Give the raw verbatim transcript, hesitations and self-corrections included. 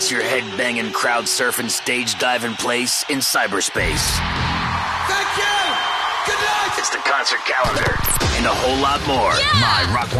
It's your head-banging, crowd-surfing, stage-diving place in cyberspace. Thank you! Good night! It's the concert calendar and a whole lot more. Yeah! My Rock